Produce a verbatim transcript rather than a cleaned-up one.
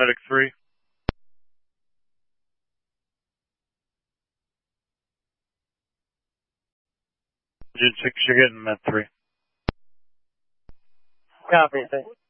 medic three. Engine six, you're getting med three. Copy, thanks.